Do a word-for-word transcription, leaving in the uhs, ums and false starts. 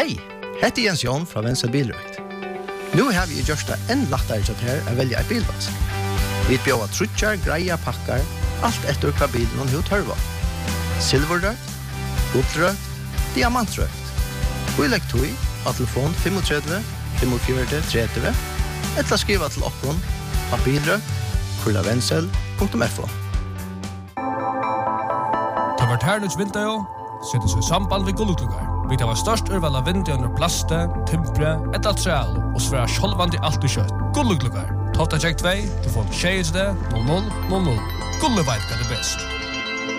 Hei, hette Jens Jon fra Venstre Bilrøkt. Nå har vi gjort det enn lettere til her å velge en bilvask. Vi bjør trutjar, greia, pakkar, alt etter hva bilen hun tørver. Silverrøkt, guldrøkt, diamantrøkt. Vi legger tog av telefon tre fem fem fire tre tre eller skriva til okkon av bilrøkt, kurla vensel punktum f o. Ta vart hernuts vinter, setter seg samband ved gullutlugar. Vi tar størst urval av vinter under plaste, timpre, et altreal, og sværa sjolvandi alt i kjøtt. Gullutlugar. Tolta tjekk tvei, du får tjejs det, null null null null. Gulleveit er det best.